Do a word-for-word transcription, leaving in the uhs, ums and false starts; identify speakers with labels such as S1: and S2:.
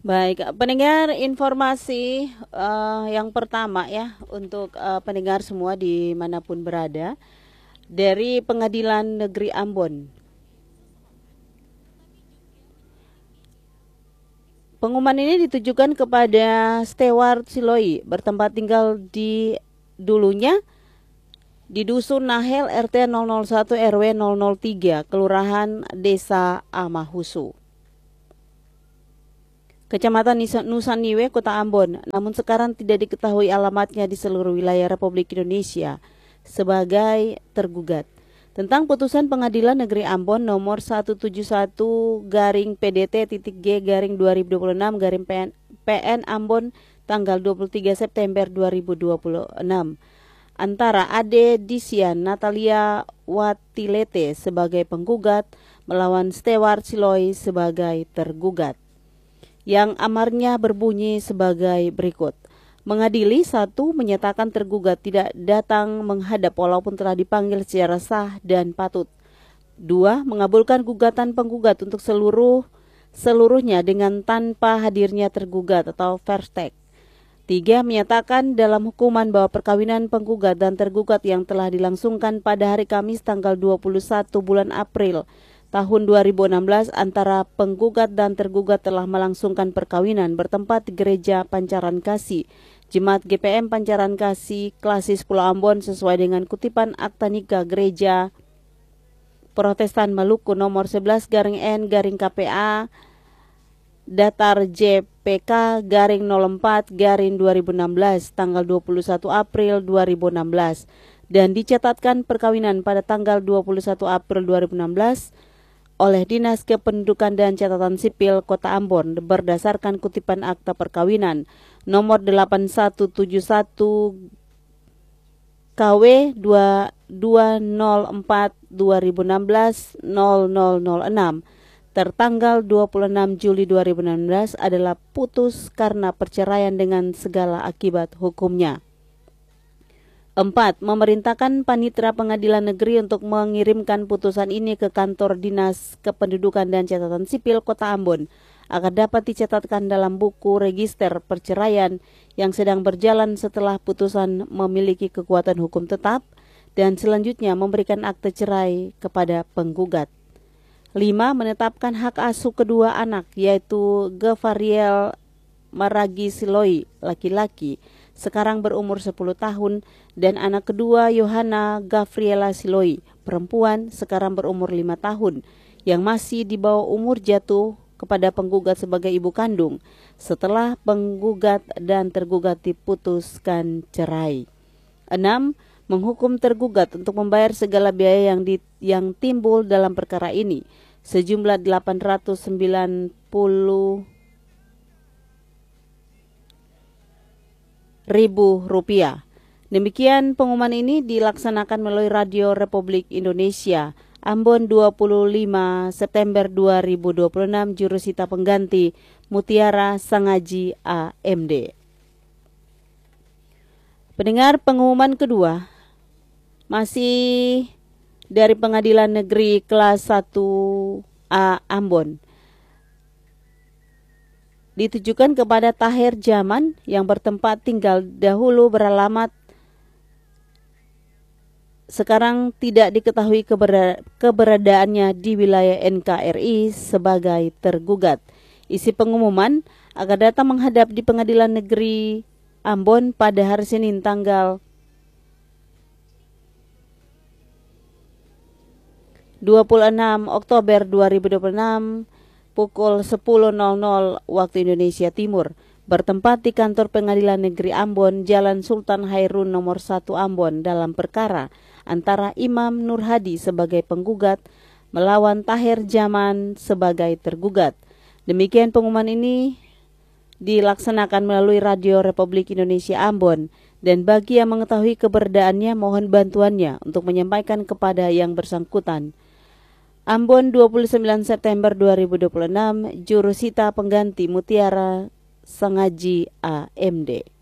S1: Baik, pendengar, informasi eh, yang pertama ya untuk eh, pendengar semua dimanapun berada dari Pengadilan Negeri Ambon. Pengumuman ini ditujukan kepada Stewart Siloi bertempat tinggal di dulunya di Dusun Nahel R T nol nol satu R W nol nol tiga Kelurahan Desa Amahusu, Kecamatan Nusa Niwe, Kota Ambon, namun sekarang tidak diketahui alamatnya di seluruh wilayah Republik Indonesia sebagai tergugat. Tentang putusan Pengadilan Negeri Ambon nomor seratus tujuh puluh satu garing P D T titik G garing dua ribu dua puluh enam garing P N Ambon tanggal dua puluh tiga September dua ribu dua puluh enam antara Ade Disian Natalia Watilete sebagai penggugat melawan Stewart Siloi sebagai tergugat, yang amarnya berbunyi sebagai berikut. Mengadili, satu, menyatakan tergugat tidak datang menghadap walaupun telah dipanggil secara sah dan patut. Dua, mengabulkan gugatan penggugat untuk seluruh seluruhnya dengan tanpa hadirnya tergugat atau first take. Tiga, menyatakan dalam hukuman bahwa perkawinan penggugat dan tergugat yang telah dilangsungkan pada hari Kamis tanggal dua puluh satu bulan April tahun dua ribu enam belas antara penggugat dan tergugat telah melangsungkan perkawinan bertempat di Gereja Pancaran Kasih, Jemaat G P M Pancaran Kasih, Klasis Pulau Ambon sesuai dengan kutipan Akta Nikah Gereja Protestan Maluku nomor sebelas garing N garing K P A Datar J P K garing nol empat garing dua ribu enam belas tanggal dua puluh satu April dua ribu enam belas dan dicatatkan perkawinan pada tanggal dua puluh satu April dua ribu enam belas oleh Dinas Kependudukan dan Catatan Sipil Kota Ambon berdasarkan kutipan akta perkawinan nomor delapan satu tujuh satu K W dua dua nol empat dua ribu enam belas nol nol nol enam tertanggal dua puluh enam Juli dua ribu enam belas adalah putus karena perceraian dengan segala akibat hukumnya. Empat, memerintahkan Panitera Pengadilan Negeri untuk mengirimkan putusan ini ke kantor Dinas Kependudukan dan Catatan Sipil Kota Ambon agar dapat dicatatkan dalam buku register perceraian yang sedang berjalan setelah putusan memiliki kekuatan hukum tetap dan selanjutnya memberikan akte cerai kepada penggugat. Lima, menetapkan hak asuh kedua anak yaitu Gavariel Maragi Siloi laki-laki sekarang berumur sepuluh tahun dan anak kedua Yohana Gavriela Siloi perempuan sekarang berumur lima tahun yang masih di bawah umur jatuh kepada penggugat sebagai ibu kandung setelah penggugat dan tergugat diputuskan cerai. Enam, menghukum tergugat untuk membayar segala biaya yang di, yang timbul dalam perkara ini sejumlah delapan ratus sembilan puluh ribu rupiah. Demikian pengumuman ini dilaksanakan melalui Radio Republik Indonesia Ambon dua puluh lima September dua ribu dua puluh enam, jurusita pengganti Mutiara Sangaji A M D. Pendengar, pengumuman kedua masih dari Pengadilan Negeri Kelas satu A Ambon, ditujukan kepada Tahir Jaman yang bertempat tinggal dahulu beralamat sekarang tidak diketahui keberada- keberadaannya di wilayah N K R I sebagai tergugat. Isi pengumuman agar datang menghadap di Pengadilan Negeri Ambon pada hari Senin tanggal dua puluh enam Oktober dua ribu dua puluh enam pukul sepuluh nol nol waktu Indonesia Timur, bertempat di kantor Pengadilan Negeri Ambon, Jalan Sultan Hairun nomor satu Ambon dalam perkara antara Imam Nur Hadi sebagai penggugat melawan Tahir Jaman sebagai tergugat. Demikian pengumuman ini dilaksanakan melalui Radio Republik Indonesia Ambon dan bagi yang mengetahui keberadaannya mohon bantuannya untuk menyampaikan kepada yang bersangkutan. Ambon dua puluh sembilan September dua ribu dua puluh enam, jurusita pengganti Mutiara Sangaji A M D.